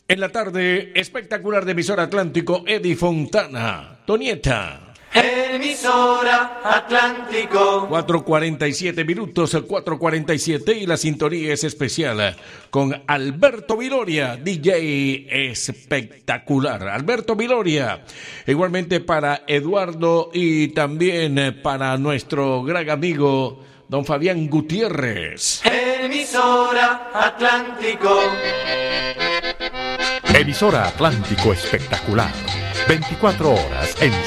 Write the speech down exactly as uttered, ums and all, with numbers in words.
En la tarde, espectacular de Emisora Atlántico, Eddie Fontana, Tonieta. Emisora Atlántico. cuatro cuarenta y siete minutos, cuatro cuarenta y siete, y la sintonía es especial con Alberto Viloria, D J espectacular. Alberto Viloria, igualmente para Eduardo y también para nuestro gran amigo don Fabián Gutiérrez. Emisora Atlántico. Emisora Atlántico espectacular. veinticuatro horas en